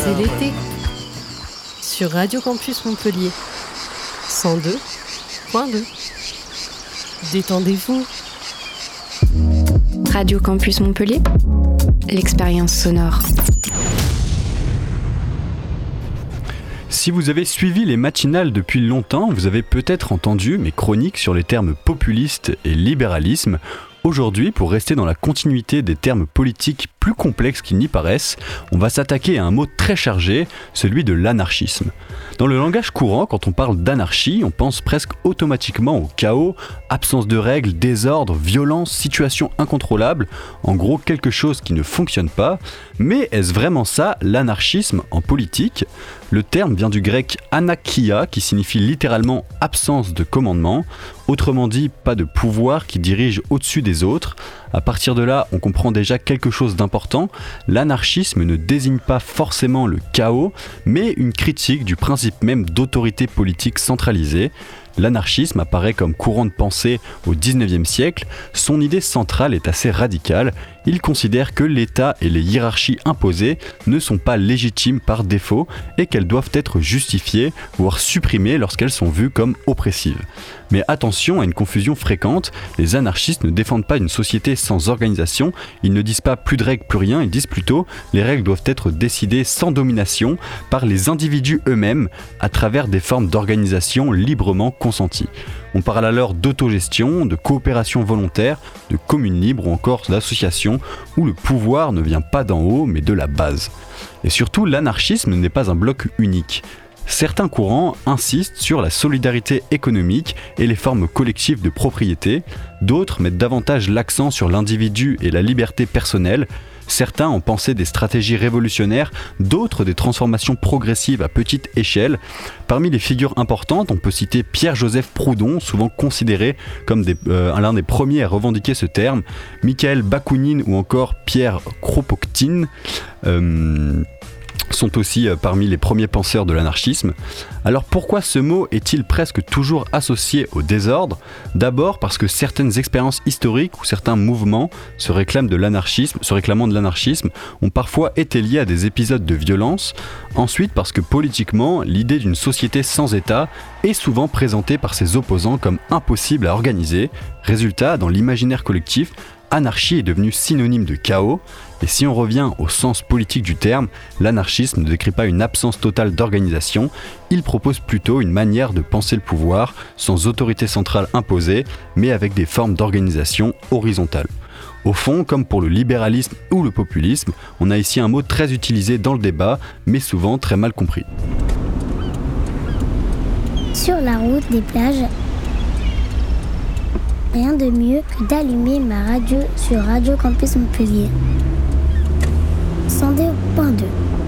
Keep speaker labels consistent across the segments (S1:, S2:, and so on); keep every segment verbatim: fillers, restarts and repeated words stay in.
S1: C'est l'été sur Radio Campus Montpellier cent deux point deux. Détendez-vous.
S2: Radio Campus Montpellier, l'expérience sonore.
S3: Si vous avez suivi les matinales depuis longtemps, vous avez peut-être entendu mes chroniques sur les termes populistes et libéralisme. Aujourd'hui, pour rester dans la continuité des termes politiques plus complexes qu'ils n'y paraissent, on va s'attaquer à un mot très chargé, celui de l'anarchisme. Dans le langage courant, quand on parle d'anarchie, on pense presque automatiquement au chaos, absence de règles, désordre, violence, situation incontrôlable, en gros quelque chose qui ne fonctionne pas. Mais est-ce vraiment ça, l'anarchisme en politique ? Le terme vient du grec anarchia, qui signifie littéralement absence de commandement, autrement dit pas de pouvoir qui dirige au-dessus des autres. À partir de là, on comprend déjà quelque chose d'important. L'anarchisme ne désigne pas forcément le chaos, mais une critique du principe même d'autorité politique centralisée. L'anarchisme apparaît comme courant de pensée au dix-neuvième siècle. Son idée centrale est assez radicale. Il considère que l'État et les hiérarchies imposées ne sont pas légitimes par défaut et qu'elles doivent être justifiées, voire supprimées lorsqu'elles sont vues comme oppressives. Mais attention à une confusion fréquente, les anarchistes ne défendent pas une société sans organisation, ils ne disent pas plus de règles, plus rien, ils disent plutôt les règles doivent être décidées sans domination par les individus eux-mêmes à travers des formes d'organisation librement consenties. On parle alors d'autogestion, de coopération volontaire, de communes libres ou encore d'associations où le pouvoir ne vient pas d'en haut mais de la base. Et surtout, l'anarchisme n'est pas un bloc unique. Certains courants insistent sur la solidarité économique et les formes collectives de propriété, d'autres mettent davantage l'accent sur l'individu et la liberté personnelle. Certains ont pensé des stratégies révolutionnaires, d'autres des transformations progressives à petite échelle. Parmi les figures importantes, on peut citer Pierre-Joseph Proudhon, souvent considéré comme des, euh, l'un des premiers à revendiquer ce terme, Mikhail Bakounine ou encore Pierre Kropotkin. Euh, sont aussi parmi les premiers penseurs de l'anarchisme. Alors pourquoi ce mot est-il presque toujours associé au désordre ? D'abord parce que certaines expériences historiques ou certains mouvements se réclament de l'anarchisme, se réclamant de l'anarchisme ont parfois été liés à des épisodes de violence. Ensuite parce que politiquement, l'idée d'une société sans État est souvent présentée par ses opposants comme impossible à organiser. Résultat, dans l'imaginaire collectif, anarchie est devenue synonyme de chaos, et si on revient au sens politique du terme, l'anarchisme ne décrit pas une absence totale d'organisation, il propose plutôt une manière de penser le pouvoir, sans autorité centrale imposée, mais avec des formes d'organisation horizontales. Au fond, comme pour le libéralisme ou le populisme, on a ici un mot très utilisé dans le débat, mais souvent très mal compris.
S4: Sur la route des plages, rien de mieux que d'allumer ma radio sur Radio Campus Montpellier. cent deux point deux.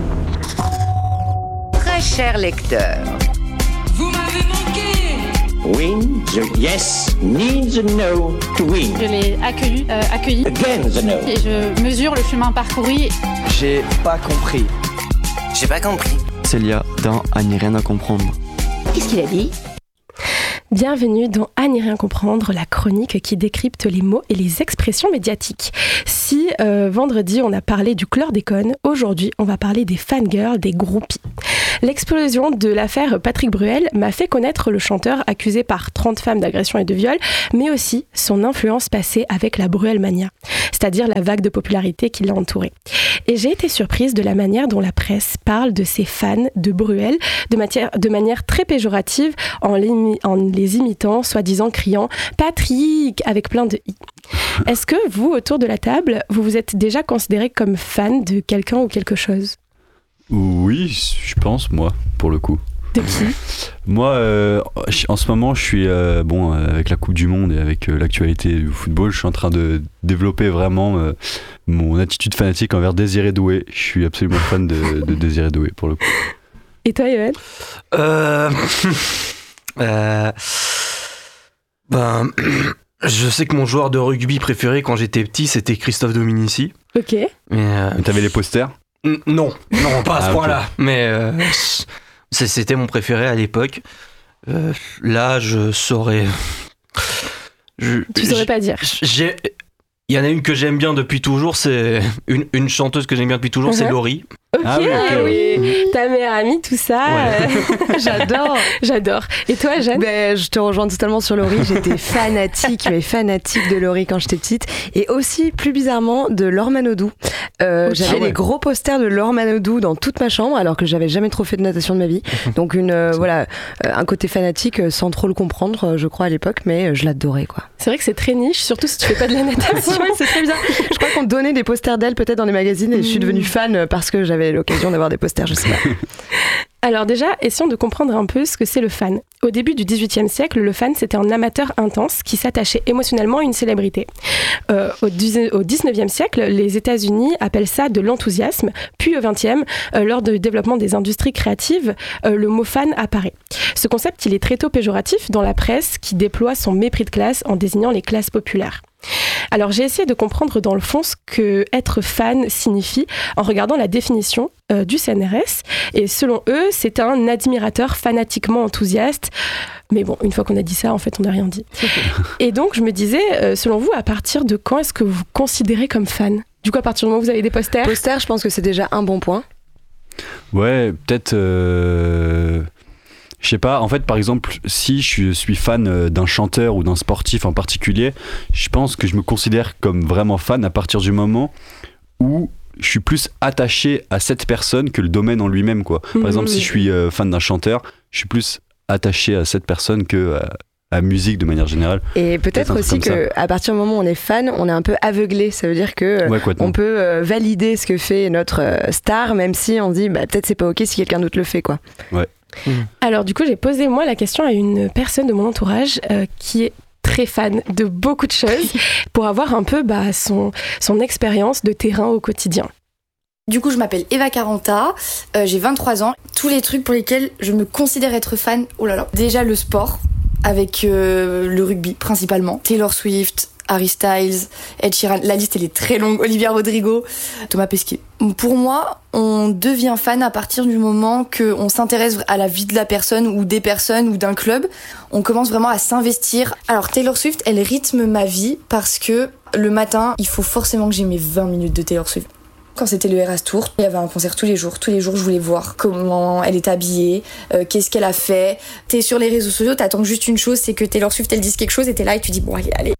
S5: Très cher lecteur,
S6: vous m'avez manqué.
S7: Win the yes, need the no to win.
S8: Je l'ai accueilli, euh, accueilli
S7: Again the no.
S8: Et je mesure le chemin parcouru.
S9: J'ai pas compris.
S5: J'ai pas compris.
S9: Célia dans À n'y rien à comprendre.
S5: Qu'est-ce qu'il a dit ?
S10: Bienvenue dans À n'y rien comprendre, la chronique qui décrypte les mots et les expressions médiatiques. Si euh, vendredi on a parlé du chlordécone, aujourd'hui on va parler des fangirls, des groupies. L'explosion de l'affaire Patrick Bruel m'a fait connaître le chanteur accusé par trente femmes d'agression et de viol, mais aussi son influence passée avec la Bruelmania, c'est-à-dire la vague de popularité qui l'a entouré. Et j'ai été surprise de la manière dont la presse parle de ses fans de Bruel de, matière, de manière très péjorative en, en les imitant, soi-disant criant « Patrick » avec plein de « i ». Est-ce que vous, autour de la table, vous vous êtes déjà considéré comme fan de quelqu'un ou quelque chose ?
S3: Oui, je pense, moi, pour le coup.
S10: De qui ?
S3: Moi, euh, en ce moment, je suis, euh, bon, avec la Coupe du Monde et avec euh, l'actualité du football, je suis en train de développer vraiment euh, mon attitude fanatique envers Désiré Doué. Je suis absolument fan de, de Désiré Doué, pour le coup.
S10: Et toi, Yoann ?
S9: Euh... euh... Ben... Je sais que mon joueur de rugby préféré quand j'étais petit, c'était Christophe Dominici.
S10: Ok.
S9: Mais, euh...
S3: Mais t'avais les posters ?
S9: N- non, non, pas à ce
S3: ah,
S9: point-là.
S3: Okay.
S9: Mais euh, c'était mon préféré à l'époque. Euh, là, je saurais. Je,
S10: tu saurais pas dire.
S9: Il y en a une que j'aime bien depuis toujours, c'est une, une chanteuse que j'aime bien depuis toujours, uh-huh. c'est Laurie.
S10: Ok,
S3: Ah oui, ok,
S10: oui.
S3: ouais.
S10: Ta meilleure amie, tout ça.
S11: Ouais.
S10: euh,
S11: J'adore.
S10: J'adore. Et toi, Jeanne?
S11: Ben, je te rejoins totalement sur Laurie. J'étais fanatique, mais fanatique de Laurie quand j'étais petite. Et aussi, plus bizarrement, de Laure Manodou. Euh,
S10: Ok.
S11: J'avais
S3: Ah ouais.
S11: des gros posters de Laure Manodou dans toute ma chambre, alors que j'avais jamais trop fait de natation de ma vie. Donc, une, euh, voilà, euh, un côté fanatique euh, sans trop le comprendre, euh, je crois, à l'époque, mais euh, je l'adorais, quoi.
S10: C'est vrai que c'est très niche, surtout si tu fais pas de la natation.
S11: Ouais, c'est très bizarre. Je crois qu'on donnait des posters d'elle peut-être dans les magazines et je suis devenue fan euh, parce que j'avais l'occasion d'avoir des posters, je sais pas.
S10: Alors déjà, essayons de comprendre un peu ce que c'est le fan. Au début du dix-huitième siècle, le fan, c'était un amateur intense qui s'attachait émotionnellement à une célébrité. Euh, au dix-neuvième siècle, les États-Unis appellent ça de l'enthousiasme, puis au vingtième, euh, lors du développement des industries créatives, euh, le mot fan apparaît. Ce concept, il est très tôt péjoratif dans la presse qui déploie son mépris de classe en désignant les classes populaires. Alors j'ai essayé de comprendre dans le fond ce que être fan signifie en regardant la définition euh, du C N R S, et selon eux c'est un admirateur fanatiquement enthousiaste, mais bon, une fois qu'on a dit ça, en fait on n'a rien dit. Et donc je me disais, euh, selon vous, à partir de quand est-ce que vous vous considérez comme fan? Du coup, à partir du moment où vous avez des posters?
S11: Posters, je pense que c'est déjà un bon point.
S3: Ouais, peut-être. Euh... Je sais pas, en fait, par exemple, si je suis fan d'un chanteur ou d'un sportif en particulier, je pense que je me considère comme vraiment fan à partir du moment où je suis plus attaché à cette personne que le domaine en lui-même, quoi. Par
S10: Mmh.
S3: exemple, si je suis euh, fan d'un chanteur, je suis plus attaché à cette personne que à, à la musique de manière générale.
S11: Et peut-être
S3: un truc
S11: aussi
S3: comme ça.
S11: qu'à partir du moment où on est fan, on est un peu aveuglé. Ça veut dire que
S3: Ouais, complètement.
S11: on peut euh, valider ce que fait notre euh, star, même si on se dit bah, peut-être c'est pas ok si quelqu'un d'autre le fait, quoi.
S3: Ouais.
S10: Alors du coup, j'ai posé moi la question à une personne de mon entourage euh, qui est très fan de beaucoup de choses pour avoir un peu bah, son, son expérience de terrain au quotidien.
S12: Du coup, je m'appelle Eva Caranta, euh, j'ai vingt-trois ans. Tous les trucs pour lesquels je me considère être fan, oh là là. Déjà le sport, avec euh, le rugby principalement. Taylor Swift, Harry Styles, Ed Sheeran, la liste elle est très longue, Olivia Rodrigo, Thomas Pesquet. Pour moi, on devient fan à partir du moment qu'on s'intéresse à la vie de la personne ou des personnes ou d'un club. On commence vraiment à s'investir. Alors Taylor Swift, elle rythme ma vie parce que le matin, il faut forcément que j'ai mes vingt minutes de Taylor Swift. Quand c'était le Eras Tour, il y avait un concert tous les jours. Tous les jours, je voulais voir comment elle est habillée, euh, qu'est-ce qu'elle a fait. T'es sur les réseaux sociaux, t'attends juste une chose, c'est que Taylor Swift, elle dise quelque chose et t'es là et tu dis bon allez, allez.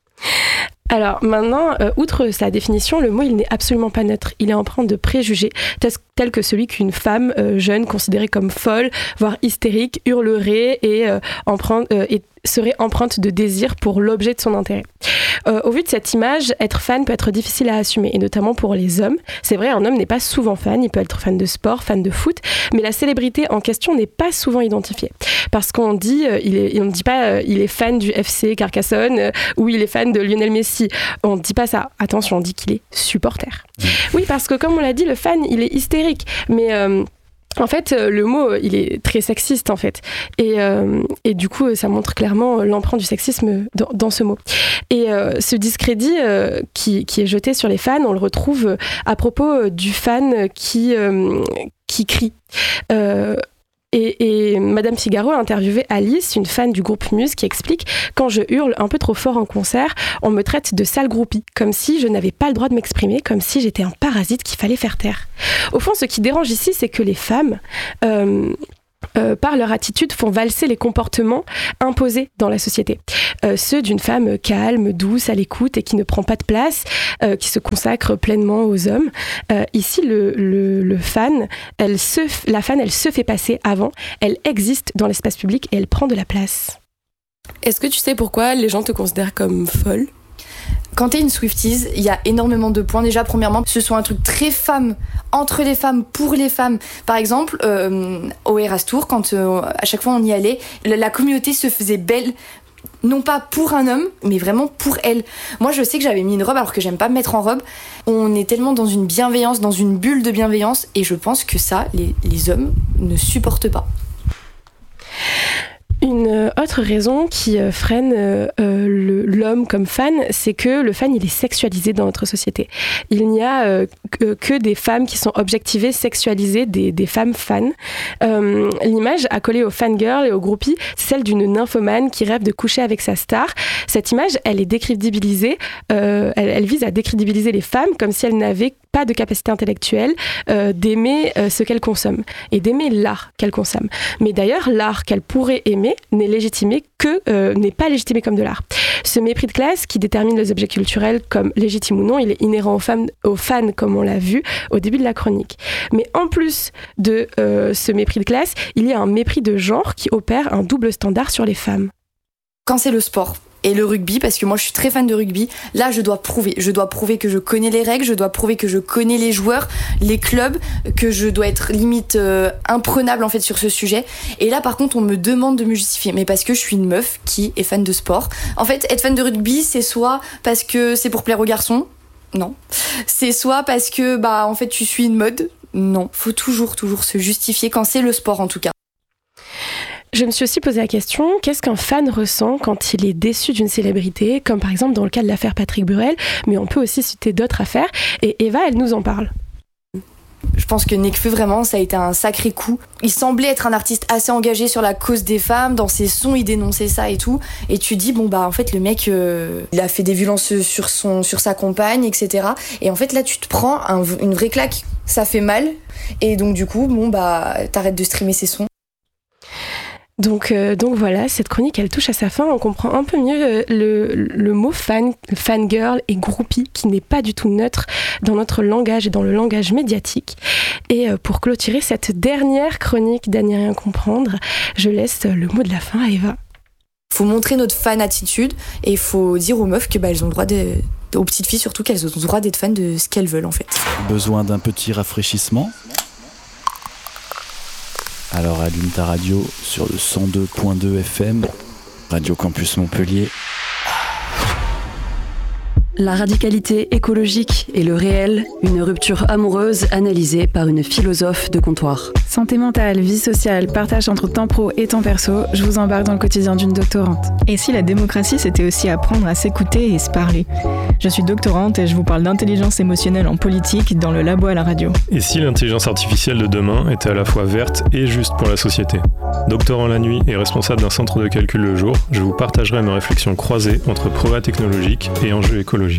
S10: Alors maintenant, euh, outre sa définition, le mot il n'est absolument pas neutre. Il est empreint de préjugés, tel, tel que celui qu'une femme euh, jeune considérée comme folle, voire hystérique, hurlerait et, euh, empreinte, euh, et serait empreinte de désir pour l'objet de son intérêt. Euh, au vu de cette image, être fan peut être difficile à assumer, et notamment pour les hommes. C'est vrai, un homme n'est pas souvent fan, il peut être fan de sport, fan de foot, mais la célébrité en question n'est pas souvent identifiée. Parce qu'on dit, euh, il est, on ne dit pas euh, il est fan du F C Carcassonne euh, ou il est fan de Lionel Messi. On ne dit pas ça. Attention, on dit qu'il est supporter. Oui, parce que comme on l'a dit, le fan, il est hystérique, mais... Euh, En fait, le mot, il est très sexiste, en fait. Et, euh, et du coup, ça montre clairement l'empreinte du sexisme dans, dans ce mot. Et euh, ce discrédit euh, qui, qui est jeté sur les fans, on le retrouve à propos du fan qui, euh, qui crie. Euh, Et, et Madame Figaro a interviewé Alice, une fan du groupe Muse, qui explique « Quand je hurle un peu trop fort en concert, on me traite de sale groupie, comme si je n'avais pas le droit de m'exprimer, comme si j'étais un parasite qu'il fallait faire taire. » Au fond, ce qui dérange ici, c'est que les femmes... Euh, Euh, par leur attitude, font valser les comportements imposés dans la société. Euh, ceux d'une femme calme, douce, à l'écoute et qui ne prend pas de place, euh, qui se consacre pleinement aux hommes. Euh, ici, le, le, le fan, elle se, la fan, elle se fait passer avant, elle existe dans l'espace public et elle prend de la place.
S12: Est-ce que tu sais pourquoi les gens te considèrent comme folle ? Quand t'es une Swifties, il y a énormément de points. Déjà, premièrement, ce sont un truc très femme, entre les femmes, pour les femmes. Par exemple, euh, au Eras Tour, quand euh, à chaque fois on y allait, la, la communauté se faisait belle, non pas pour un homme, mais vraiment pour elle. Moi, je sais que j'avais mis une robe alors que j'aime pas me mettre en robe. On est tellement dans une bienveillance, dans une bulle de bienveillance, et je pense que ça, les, les hommes ne supportent pas.
S10: Une autre raison qui freine euh, le, l'homme comme fan, c'est que le fan, il est sexualisé dans notre société. Il n'y a euh, que, que des femmes qui sont objectivées, sexualisées, des, des femmes fans. Euh, l'image accolée aux fangirls et aux groupies, c'est celle d'une nymphomane qui rêve de coucher avec sa star. Cette image, elle est décrédibilisée, euh, elle, elle vise à décrédibiliser les femmes comme si elles n'avaient pas de capacité intellectuelle euh, d'aimer euh, ce qu'elle consomme et d'aimer l'art qu'elle consomme. Mais d'ailleurs, l'art qu'elle pourrait aimer n'est légitimé que euh, n'est pas légitimé comme de l'art. Ce mépris de classe qui détermine les objets culturels comme légitimes ou non, il est inhérent aux, femmes, aux fans, comme on l'a vu au début de la chronique. Mais en plus de euh, ce mépris de classe, il y a un mépris de genre qui opère un double standard sur les femmes.
S12: Quand c'est le sport et le rugby, parce que moi je suis très fan de rugby, là je dois prouver, je dois prouver que je connais les règles, je dois prouver que je connais les joueurs, les clubs, que je dois être limite euh, imprenable en fait sur ce sujet. Et là par contre on me demande de me justifier, mais parce que je suis une meuf qui est fan de sport. En fait être fan de rugby c'est soit parce que c'est pour plaire aux garçons, non. C'est soit parce que bah en fait tu suis une mode, non. Faut toujours toujours se justifier quand c'est le sport en tout cas.
S10: Je me suis aussi posé la question, qu'est-ce qu'un fan ressent quand il est déçu d'une célébrité, comme par exemple dans le cas de l'affaire Patrick Burel, mais on peut aussi citer d'autres affaires, et Eva, elle nous en parle.
S12: Je pense que Nekfeu, vraiment, ça a été un sacré coup. Il semblait être un artiste assez engagé sur la cause des femmes, dans ses sons, il dénonçait ça et tout, et tu dis, bon bah en fait le mec, euh, il a fait des violences sur, son, sur sa compagne, et cetera. Et en fait là tu te prends un, une vraie claque, ça fait mal, et donc du coup, bon bah t'arrêtes de streamer ses sons.
S10: Donc, euh, donc voilà, cette chronique, elle touche à sa fin. On comprend un peu mieux euh, le, le mot fan, fangirl et groupie, qui n'est pas du tout neutre dans notre langage et dans le langage médiatique. Et euh, pour clôturer cette dernière chronique d'À n'y rien comprendre, je laisse le mot de la fin à Eva.
S12: Faut montrer notre fan attitude et il faut dire aux meufs que bah, elles ont le droit de, aux petites filles surtout qu'elles ont le droit d'être fans de ce qu'elles veulent en fait.
S13: Besoin d'un petit rafraîchissement ? Alors allume ta radio sur le cent deux point deux F M, Radio Campus Montpellier.
S14: La radicalité écologique et le réel, une rupture amoureuse analysée par une philosophe de comptoir.
S15: Santé mentale, vie sociale, partage entre temps pro et temps perso, je vous embarque dans le quotidien d'une doctorante.
S16: Et si la démocratie, c'était aussi apprendre à s'écouter et se parler ? Je suis doctorante et je vous parle d'intelligence émotionnelle en politique dans le labo à la radio.
S17: Et si l'intelligence artificielle de demain était à la fois verte et juste pour la société ? Doctorant la nuit et responsable d'un centre de calcul le jour, je vous partagerai mes réflexions croisées entre progrès technologiques et enjeux écologiques.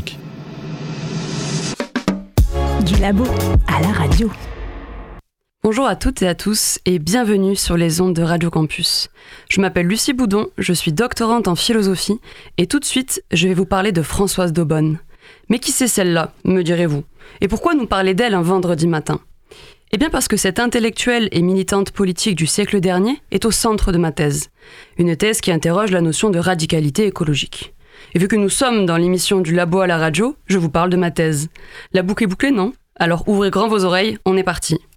S16: Du labo à la radio.
S14: Bonjour à toutes et à tous et bienvenue sur les ondes de Radio Campus. Je m'appelle Lucie Boudon, je suis doctorante en philosophie et tout de suite, je vais vous parler de Françoise d'Aubonne. Mais qui c'est celle-là, me direz-vous ? Et pourquoi nous parler d'elle un vendredi matin ? Eh bien parce que cette intellectuelle et militante politique du siècle dernier est au centre de ma thèse. Une thèse qui interroge la notion de radicalité écologique. Et vu que nous sommes dans l'émission du labo à la radio, je vous parle de ma thèse. La boucle est bouclée, non ? Alors ouvrez grand vos oreilles, on est parti.